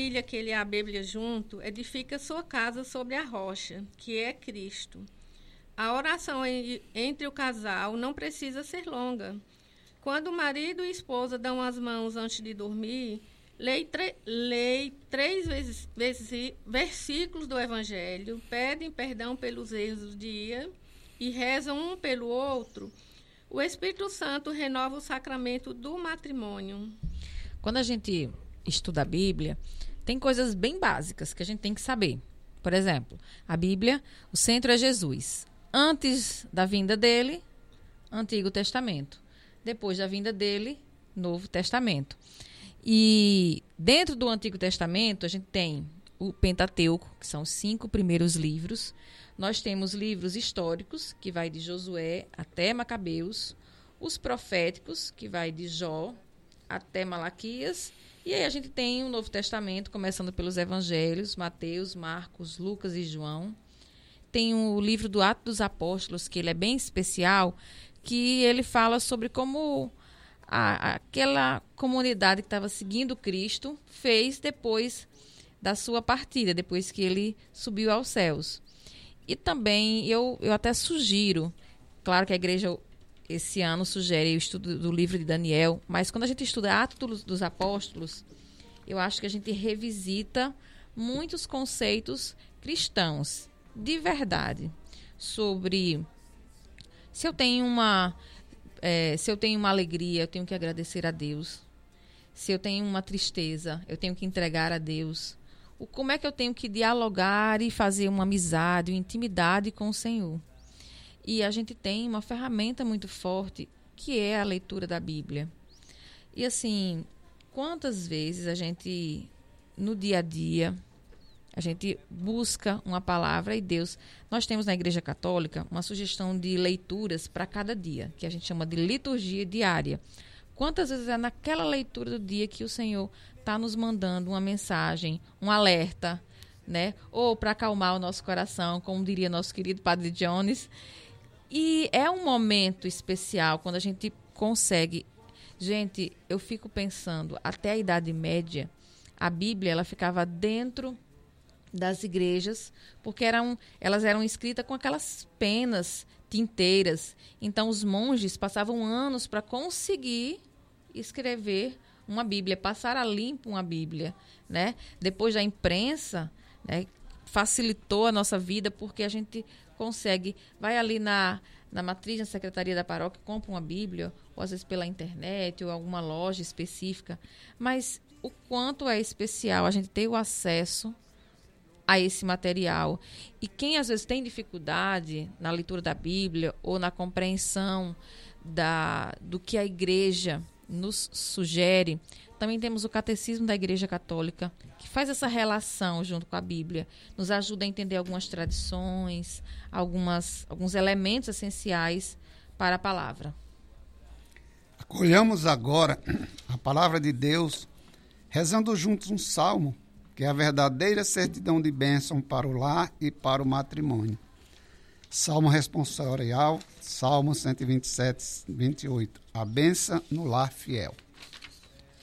família que lê a Bíblia junto edifica sua casa sobre a rocha, que é Cristo. A oração entre o casal não precisa ser longa. Quando o marido e a esposa dão as mãos antes de dormir, leem três versículos do Evangelho, pedem perdão pelos erros do dia e rezam um pelo outro. O Espírito Santo renova o sacramento do matrimônio. Quando a gente estuda a Bíblia, tem coisas bem básicas que a gente tem que saber. Por exemplo, a Bíblia, o centro é Jesus. Antes da vinda dele, Antigo Testamento. Depois da vinda dele, Novo Testamento. E dentro do Antigo Testamento, a gente tem o Pentateuco, que são os 5 primeiros livros. Nós temos livros históricos, que vai de Josué até Macabeus. Os proféticos, que vai de Jó até Malaquias. E aí a gente tem o Novo Testamento, começando pelos Evangelhos, Mateus, Marcos, Lucas e João. Tem o livro do Atos dos Apóstolos, que ele é bem especial, que ele fala sobre como aquela comunidade que estava seguindo Cristo fez depois da sua partida, depois que ele subiu aos céus. E também eu até sugiro, claro que a igreja esse ano sugere o estudo do livro de Daniel, mas quando a gente estuda Atos dos Apóstolos, eu acho que a gente revisita muitos conceitos cristãos, de verdade, sobre se eu tenho uma alegria, eu tenho que agradecer a Deus. Se eu tenho uma tristeza, eu tenho que entregar a Deus. Como é que eu tenho que dialogar e fazer uma amizade, uma intimidade com o Senhor? E a gente tem uma ferramenta muito forte, que é a leitura da Bíblia. E assim, quantas vezes a gente, no dia a dia, a gente busca uma palavra e Deus... Nós temos na Igreja Católica uma sugestão de leituras para cada dia, que a gente chama de liturgia diária. Quantas vezes é naquela leitura do dia que o Senhor está nos mandando uma mensagem, um alerta, né? Ou para acalmar o nosso coração, como diria nosso querido Padre Jones. E é um momento especial quando a gente consegue... Gente, eu fico pensando, até a Idade Média, a Bíblia ela ficava dentro das igrejas, porque elas eram escritas com aquelas penas tinteiras. Então, os monges passavam anos para conseguir escrever uma Bíblia, passar a limpo uma Bíblia, né? Depois da imprensa, né, facilitou a nossa vida, porque a gente consegue, vai ali na matriz, na secretaria da paróquia, compra uma Bíblia, ou às vezes pela internet, ou alguma loja específica. Mas o quanto é especial a gente ter o acesso a esse material. E quem às vezes tem dificuldade na leitura da Bíblia ou na compreensão do que a igreja nos sugere, também temos o Catecismo da Igreja Católica, que faz essa relação junto com a Bíblia, nos ajuda a entender algumas tradições, alguns elementos essenciais para a palavra. Acolhamos agora a palavra de Deus, rezando juntos um salmo, que é a verdadeira certidão de bênção para o lar e para o matrimônio. Salmo responsorial, Salmo 127, 28. A bênção no lar fiel.